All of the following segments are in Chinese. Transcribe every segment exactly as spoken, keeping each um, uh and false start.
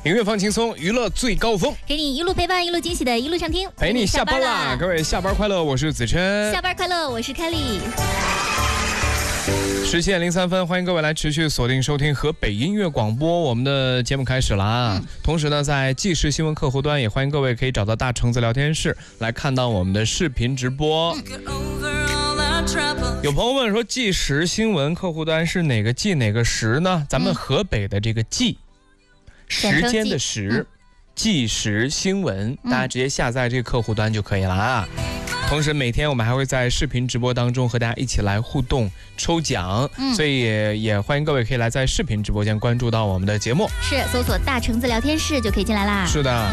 音乐放轻松，娱乐最高峰， 给你一路陪伴，一路惊喜的一路上听， 陪你下班啦！各位下班快乐，我是子琛。 下班快乐，我是凯莉。 十七点零三分，欢迎各位来持续锁定收听河北音乐广播，我们的节目开始啦。嗯、同时呢，在即时新闻客户端也欢迎各位可以找到大橙子聊天室来看到我们的视频直播。有朋友问说，即时新闻客户端是哪个即哪个时呢？咱们河北的这个即。时间的时，即时新闻，大家直接下载这个客户端就可以了啊。同时每天我们还会在视频直播当中和大家一起来互动抽奖，嗯、所以 也, 也欢迎各位可以来在视频直播间关注到我们的节目， 是搜索大橙子聊天室就可以进来啦。 是的。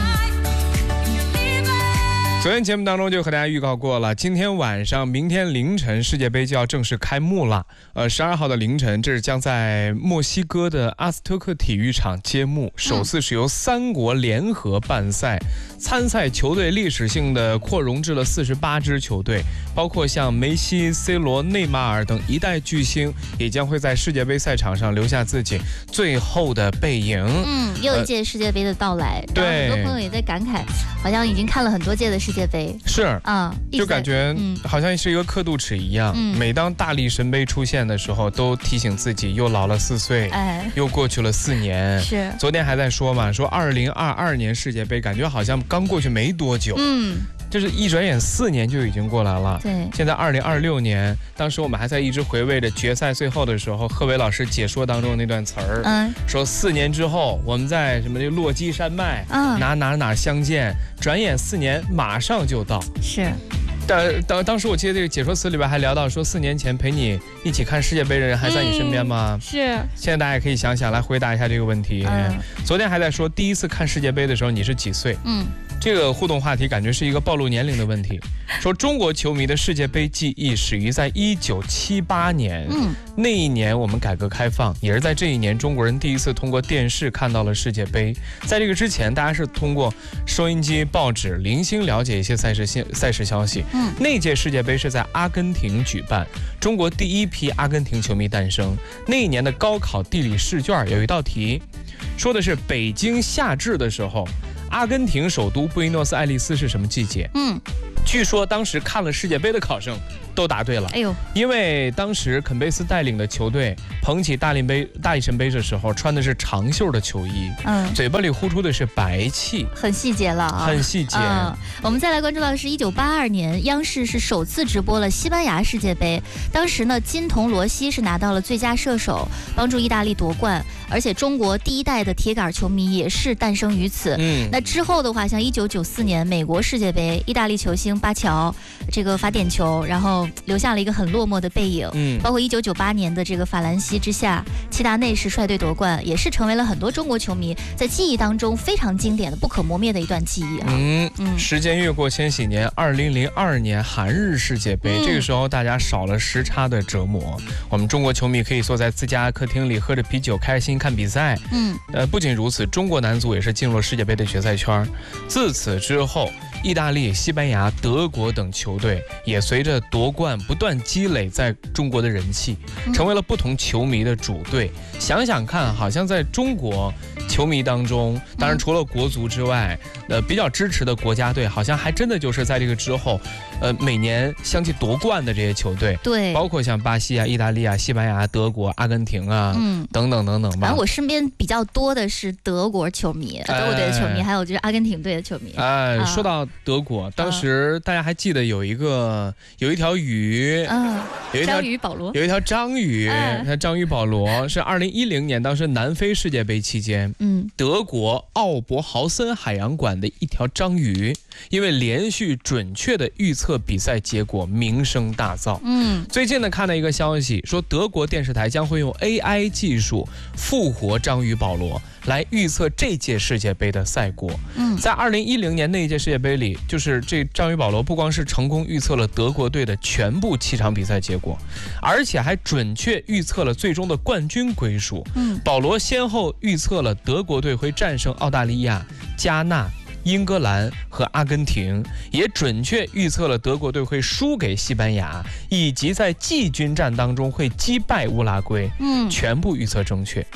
昨天节目当中就和大家预告过了，今天晚上、明天凌晨世界杯就要正式开幕了。呃，十二号的凌晨，这是将在墨西哥的阿斯特克体育场揭幕，首次是由三国联合办赛，参赛球队历史性的扩容至了四十八支球队，包括像梅西、C 罗、内马尔等一代巨星，也将会在世界杯赛场上留下自己最后的背影。 嗯，又一届世界杯的到来，呃、 对， 很多朋友也在感慨，好像已经看了很多届的世界杯。 是啊、嗯，就感觉好像是一个刻度尺一样、嗯、每当大力神杯出现的时候都提醒自己又老了四岁、哎、又过去了四年。 是昨天还在说嘛，说二零二二年世界杯感觉好像刚过去没多久，嗯，就是一转眼四年就已经过来了。 对， 现在二零二六年，当时我们还在一直回味着决赛最后的时候，贺伟老师解说当中的那段词儿，嗯，说四年之后我们在什么这落基山脉，嗯，哪哪哪相见，转眼四年马上就到。 是。 当当当时我记得这个解说词里边还聊到说，四年前陪你一起看世界杯的人还在你身边吗？ 嗯、是。 现在大家也可以想想来回答一下这个问题。嗯、昨天还在说第一次看世界杯的时候你是几岁？嗯。这个互动话题感觉是一个暴露年龄的问题。说中国球迷的世界杯记忆始于在一九七八年，嗯，那一年我们改革开放，也是在这一年中国人第一次通过电视看到了世界杯。在这个之前，大家是通过收音机、报纸零星了解一些赛事赛事消息。嗯，那届世界杯是在阿根廷举办，中国第一批阿根廷球迷诞生。那一年的高考地理试卷有一道题，说的是北京夏至的时候，阿根廷首都布宜诺斯艾利斯是什么季节？嗯，据说当时看了世界杯的考生都答对了。哎呦，因为当时肯贝斯带领的球队捧起大力杯大力神杯的时候，穿的是长袖的球衣，嗯，嘴巴里呼出的是白气， 很细节了啊， 很细节。嗯， 我们再来关注到的是一九八二年，央视是首次直播了西班牙世界杯。当时呢，金童罗西是拿到了最佳射手，帮助意大利夺冠。而且中国第一代的铁杆球迷也是诞生于此。嗯，那之后的话，像一九九四年美国世界杯，意大利球星巴乔这个罚点球，然后留下了一个很落寞的背影。嗯，包括一九九八年的这个法兰西之下，齐达内是率队夺冠，也是成为了很多中国球迷在记忆当中非常经典的、不可磨灭的一段记忆啊。 嗯嗯，时间越过千禧年，二零零二年韩日世界杯，嗯、这个时候大家少了时差的折磨，我们中国球迷可以坐在自家客厅里喝着啤酒，开心看比赛。嗯，呃，不仅如此，中国男足也是进入了世界杯的决赛圈。自此之后，意大利、西班牙、德国等球队也随着夺冠不断积累在中国的人气，成为了不同球迷的主队。想想看，好像在中国球迷当中，当然除了国足之外，呃，比较支持的国家队，好像还真的就是在这个之后，呃，每年相继夺冠的这些球队， 对， 包括像巴西啊、意大利啊、西班牙、德国、阿根廷啊，嗯，等等等等吧。 反正我身边比较多的是德国球迷，德国队的球迷，哎、还有就是阿根廷队的球迷。 哎，啊、说到德国，当时大家还记得有一个有一条鱼，啊、有一条章鱼保罗， 有一条章鱼，它、啊、章鱼保罗是二零一零年当时南非世界杯期间，嗯，德国奥伯豪森海洋馆的一条章鱼，因为连续准确的预测比赛结果，名声大噪。嗯，最近呢看到一个消息，说德国电视台将会用 A I 技术复活章鱼保罗，来预测这届世界杯的赛果。嗯，在二零一零年那一届世界杯里，就是这章鱼保罗不光是成功预测了德国队的全部七场比赛结果，而且还准确预测了最终的冠军归属。嗯，保罗先后预测了德国队会战胜澳大利亚、加纳、英格兰和阿根廷，也准确预测了德国队会输给西班牙，以及在季军战当中会击败乌拉圭。嗯，全部预测正确。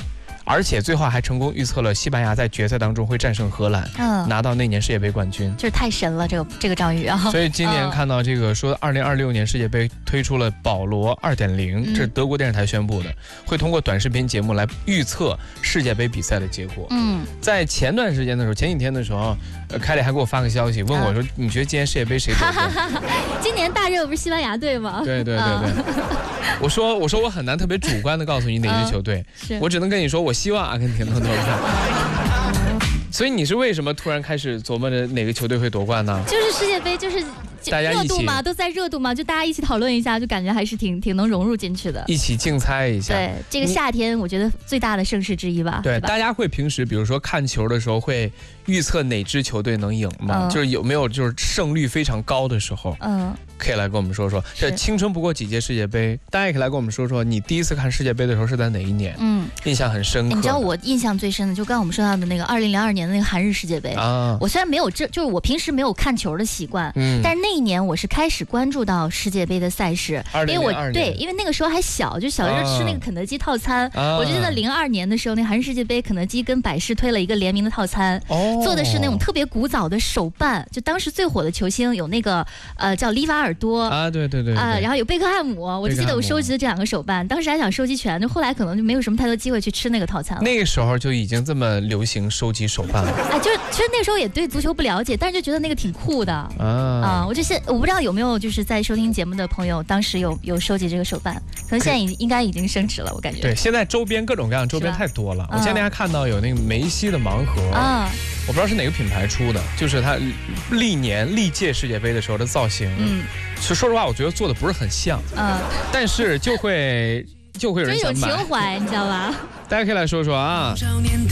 而且最后还成功预测了西班牙在决赛当中会战胜荷兰，嗯，拿到那年世界杯冠军， 就是太神了，这个这个张宇啊。 所以今年看到这个说，二零二六年世界杯推出了保罗二点零，这是德国电视台宣布的，会通过短视频节目来预测世界杯比赛的结果。嗯，在前段时间的时候，前几天的时候，呃，凯里还给我发个消息，问我说，你觉得今年世界杯谁夺冠？ 今年大热不是西班牙队吗？ 对对对对。我说我说我很难特别主观的告诉你哪支球队，我只能跟你说，我希望阿根廷能夺冠。所以你是为什么突然开始琢磨着哪个球队会夺冠呢？ 就是世界杯，就是热度嘛，都在热度嘛，就大家一起讨论一下，就感觉还是挺挺能融入进去的， 一起竞猜一下。 对，这个夏天我觉得最大的盛事之一吧。 对， 吧大家会平时比如说看球的时候会预测哪支球队能赢吗？嗯、就是有没有就是胜率非常高的时候？嗯。可以来跟我们说说，这青春不过几届世界杯，大家也可以来跟我们说说，你第一次看世界杯的时候是在哪一年？嗯，印象很深刻。 你知道我印象最深的，就刚刚我们说到的那个二零零二年的那个韩日世界杯啊。我虽然没有这，就是我平时没有看球的习惯，嗯，但是那一年我是开始关注到世界杯的赛事，因为我对，因为那个时候还小，就小时候吃那个肯德基套餐，啊、我就记得零二年的时候，那韩日世界杯，肯德基跟百事推了一个联名的套餐，哦，做的是那种特别古早的手办，就当时最火的球星有那个呃叫里瓦尔多啊，对。对对啊，然后有贝克汉姆，我就记得我收集的这两个手办，当时还想收集全，就后来可能就没有什么太多机会去吃那个套餐了。 那个时候就已经这么流行收集手办了。 哎，就是其实那个时候也对足球不了解，但是就觉得那个挺酷的啊。啊，我就现我不知道有没有就是在收听节目的朋友，当时有有收集这个手办，可能现在已应该已经升值了，我感觉。 对，现在周边各种各样周边太多了。我前天还看到有那个梅西的盲盒啊，我不知道是哪个品牌出的，就是他历年历届世界杯的时候的造型。嗯。其实说实话，我觉得做的不是很像，嗯，但是就会就会有人想买， 真有情怀，你知道吧？ 大家可以来说说啊。